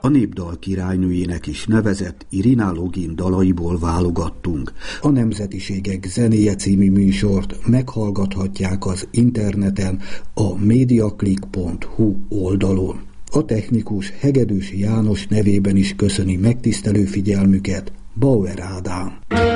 a népdal királynőjének is nevezett Irina Login dalaiból válogattunk. A Nemzetiségek zenéje című műsort meghallgathatják az interneten a mediaclick.hu oldalon. A technikus Hegedűs János nevében is köszöni megtisztelő figyelmüket Bauer Ádám.